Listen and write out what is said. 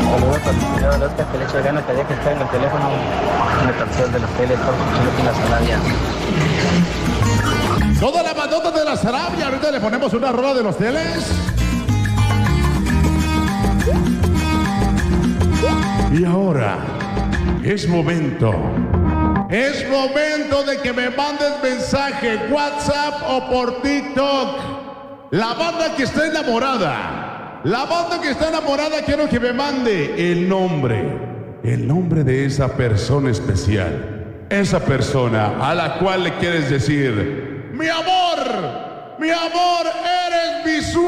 Saludos al señor del Oscar que le echa ganas, que ya que está en el teléfono, una canción de los Teles, por escuchando la Sarabia. Toda la bandota de la Sarabia, ahorita le ponemos una rola de los Teles. Y ahora, es momento de que me mandes mensaje, WhatsApp o por TikTok. La banda que está enamorada, quiero que me mande el nombre de esa persona especial. Esa persona a la cual le quieres decir, mi amor, eres mi sueño.